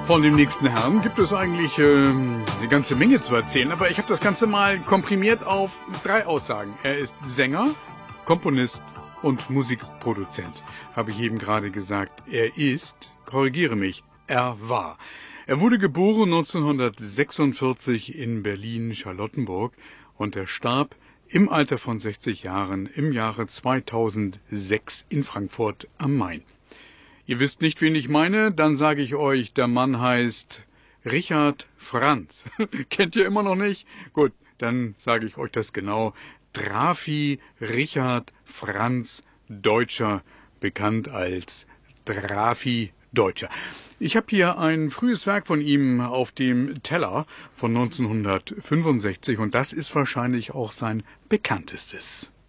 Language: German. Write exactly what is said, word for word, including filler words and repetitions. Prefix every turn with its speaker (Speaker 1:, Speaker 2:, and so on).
Speaker 1: Von dem nächsten Herrn gibt es eigentlich ähm, eine ganze Menge zu erzählen, aber ich habe das Ganze mal komprimiert auf drei Aussagen. Er ist Sänger, Komponist und Musikproduzent. Habe ich eben gerade gesagt. Er ist, korrigiere mich, er war. Er wurde geboren neunzehnhundertsechsundvierzig in Berlin-Charlottenburg und er starb im Alter von sechzig Jahren im Jahre zweitausendsechs in Frankfurt am Main. Ihr wisst nicht, wen ich meine? Dann sage ich euch, der Mann heißt Richard Franz. Kennt ihr immer noch nicht? Gut, dann sage ich euch das genau. Drafi Richard Franz Deutscher, bekannt als Drafi Deutscher. Ich habe hier ein frühes Werk von ihm auf dem Teller von neunzehnhundertfünfundsechzig und das ist wahrscheinlich auch sein bekanntestes.